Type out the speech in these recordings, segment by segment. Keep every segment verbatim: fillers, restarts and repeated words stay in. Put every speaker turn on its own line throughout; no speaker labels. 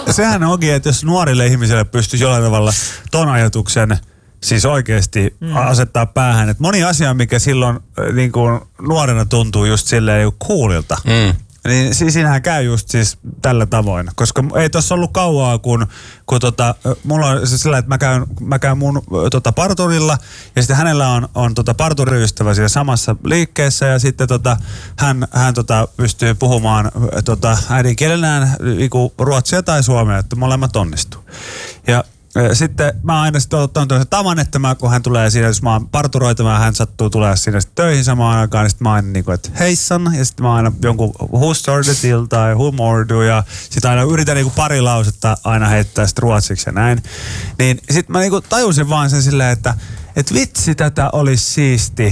sehän onkin, että jos nuorille ihmisille pystyisi jollain tavalla ton ajatuksen siis oikeasti mm. asettaa päähän, että moni asia, mikä silloin niin kuin nuorena tuntuu just silleen coolilta, mm. niin siinähän käy just siis tällä tavoin. Koska ei tossa ollut kauaa, kun, kun tota, mulla on se sillä, että mä käyn, mä käyn mun tota, parturilla ja sitten hänellä on, on tota, parturiystävä siellä samassa liikkeessä ja sitten tota, hän, hän tota, pystyy puhumaan tota, äidinkielellään niinku ruotsia tai suomea, että molemmat onnistuu. Ja sitten mä aina sitten ottanut tämmöisen tavan, että mä, kun hän tulee siinä, jos mä oon parturoitava ja hän sattuu tulee siinä sitten töihin samaan aikaan, niin sitten mä aina niin kuin, että heissan, ja sitten mä aina jonkun who started it tai who more do, ja sitten aina yritän niin kuin pari lausetta aina heittää sitten ruotsiksi ja näin. Niin sitten mä niin kuin tajusin vaan sen silleen, että et vitsi tätä olisi siisti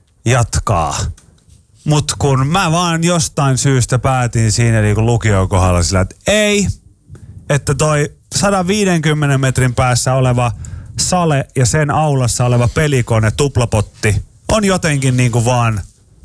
jatkaa. Mut kun mä vaan jostain syystä päätin siinä niin kuin lukion kohdalla sillä, että ei, että toi sata viisikymmentä metrin päässä oleva sale ja sen aulassa oleva pelikone, tuplapotti, on jotenkin niin kuin vaan,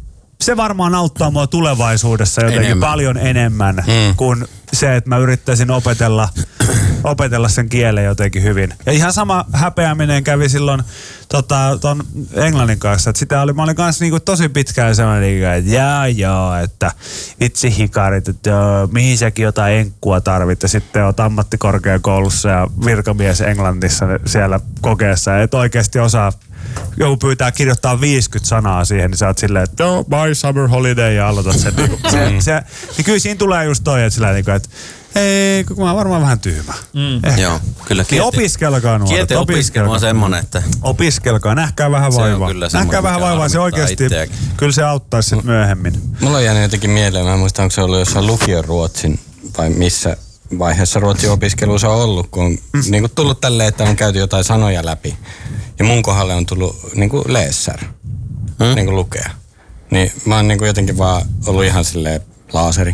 se varmaan auttaa mua tulevaisuudessa jotenkin enemmän. paljon enemmän mm. kuin se, että mä yrittäisin opetella, opetella sen kielen jotenkin hyvin. Ja ihan sama häpeäminen kävi silloin tota, ton englannin kanssa. Että sitä oli, mä olin kanssa niinku tosi pitkään sellainen, että jaa joo, että vitsi hikarit, että joo, mihin säkin jotain enkkua tarvit. Ja sitten oot ammattikorkeakoulussa ja virkamies Englannissa siellä kokeessa. Et oikeasti osaa, joku pyytää kirjoittaa viisikymmentä sanaa siihen, niin sä oot silleen, että no, my summer holiday ja aloitat sen. Niin, se, se, niin kyllä siinä tulee just toi, että sillä niin että ei, kun mä oon varmaan vähän tyhmä.
Mm. Joo, kyllä.
Niin opiskelkaa nuoret.
Kielten opiskelu on semmonen, että
opiskelkaa, nähkää vähän vaivaa. Nähkää vähän vaivaa, se oikeasti, itseäkin. Kyllä se auttaisi sitten myöhemmin.
Mulla on jäänyt jotenkin mieleen, mä muistan, onko se ollut jossain lukion ruotsin vai missä vaiheessa ruotsin opiskelussa on ollut, kun on mm. niin kuin tullut tälleen, että on käyty jotain sanoja läpi. Ja mun kohdalle on tullut niin kuin leessar, hmm? niin kuin lukea. Niin mä oon niin kuin jotenkin vaan ollut ihan silleen laaseri.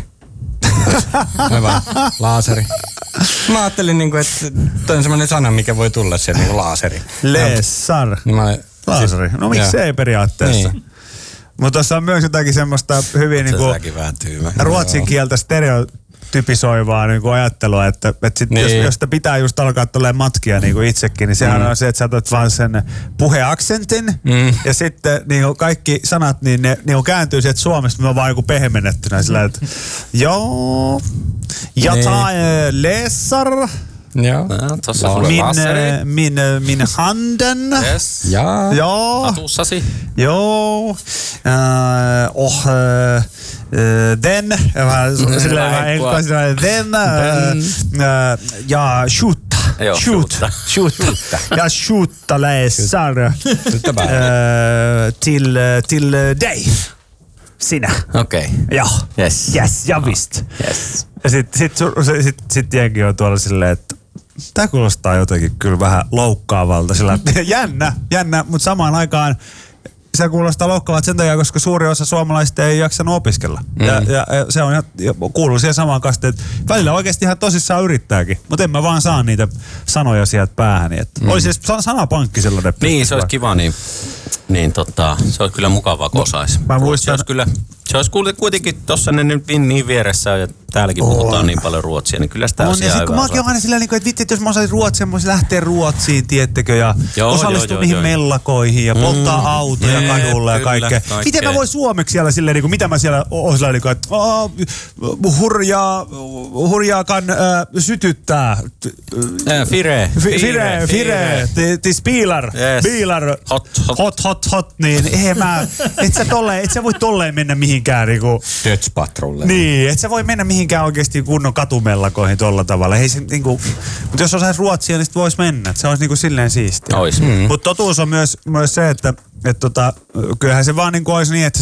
Mä vaan, laaseri. Mä ajattelin, niin kuin, että toi on semmoinen sana, mikä voi tulla sieltä, niin kuin laaseri.
Leessar.
Niin mä,
laaseri. No miksi ei periaatteessa? Niin. Mutta tuossa on myös jotakin semmoista hyvin niin kuin ruotsin kieltä stereotypisoivaa niin kuin ajattelua, että, että sit, niin. jos, jos sitä pitää just alkaa tolleen matkia niin kuin itsekin, niin sehän mm. on se, että sä otat vaan sen puheaksentin mm. ja sitten niin kuin kaikki sanat, niin ne niin kuin kääntyy sieltä Suomesta, me on vaan joku pehmennettynä sillä, että joo, jotain niin. Leessar.
Joo.
No, tossa sulla
min,
laseri.
Min, min handen.
Yes.
Jaa.
Joo.
Hatussasi.
Joo. Uh, oh, uh, den. Sillä vähän englanniksi. Den. Uh, uh, ja shoota.
Joo,
shoot. Shoota. Ja shoota läsar. uh, till, till dig. Sinä.
Okei. Okay.
Joo.
Yes.
Yes, ja vist.
Yes.
Ja sit, sit, sit, sit jengi on tuolla silleen, että tää kuulostaa jotenkin kyllä vähän loukkaavalta. Sillä, jännä, jännä, mutta samaan aikaan se kuulostaa loukkaavalta sen takia, koska suuri osa suomalaisista ei jaksanut opiskella. Mm. Ja, ja, ja se on ja kuuluu siihen samaan kasteen, että välillä oikeasti ihan tosissaan yrittääkin, mutta en mä vaan saa niitä sanoja sieltä päähäni. Mm. Olisi edes sanapankki sellainen.
Niin, se olisi kiva, niin, niin tota, se olisi kyllä mukavaa, kun osaisi.
Mä muistan.
Se olisi kyllä, se olisi kuitenkin tossa ne nyt niin vieressä ja täälläkin on. Puhutaan niin paljon ruotsia, niin kyllä sitä on
asiaa hyvä. Kun mäkin olen aina sillä niin kuin, että vitsi, että jos mä osaisin ruotsia, mä voisin lähteä Ruotsiin, tiettekö, ja joo, osallistua mihin mellakoihin ja polttaa mm, autoja nee, kadulla ja kaikkea. Miten mä voin suomeksi siellä silleen, niin kuin, mitä mä siellä osaan, niin kuin, että hurjaa, hurjaakan äh, sytyttää.
Äh, fire.
Fire, fire, fire. Tis bilar, bilar,
hot, hot,
hot, hot, hot, niin ei mä, et sä tolleen, et sä voi tolleen mennä mihinkään niinku.
Dödspatrulle.
Niin, et sä voi mennä mihinkään oikeesti kunnon katumellakoihin tolla tavalla. Ei se niinku, mut jos osais ruotsia, niin sit vois mennä. Et se olisi niinku silleen siistiä.
Ois. Mm.
Mut totuus on myös, myös se, että et tota, kyllähän se vaan niinku olisi niin, että